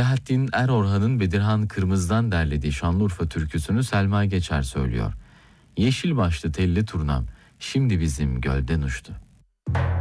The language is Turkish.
Selahattin Erorhan'ın Bedirhan Kırmız'dan derlediği Şanlıurfa türküsünü Selma Geçer söylüyor. Yeşil başlı telli turnam, şimdi bizim gölden uçtu.